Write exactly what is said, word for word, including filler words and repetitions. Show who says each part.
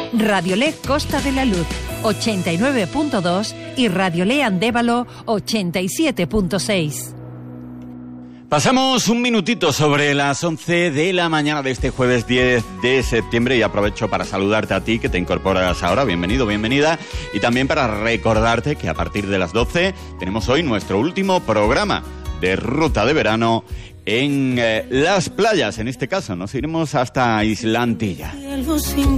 Speaker 1: Radiolé Costa de la Luz ochenta y nueve punto dos y Radiolé Andévalo ochenta y siete punto seis.
Speaker 2: Pasamos un minutito sobre las once de la mañana de este jueves diez de septiembre y aprovecho para saludarte a ti que te incorporas ahora, bienvenido, bienvenida, y también para recordarte que a partir de las doce tenemos hoy nuestro último programa de Ruta de Verano en eh, las playas, en este caso nos iremos hasta Isla Antilla.